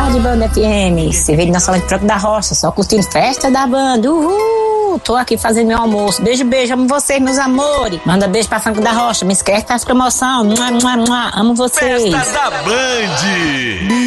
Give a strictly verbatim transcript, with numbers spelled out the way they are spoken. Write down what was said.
tarde, Banda F M. Cerveja Nacional de Franco da Rocha, só curtindo festa da banda. Uhul! Tô aqui fazendo meu almoço. Beijo, beijo, amo vocês, meus amores. Manda beijo pra Franco da Rocha, me esquece das promoções. Mua, mua, mua. Amo vocês. Festa da Band.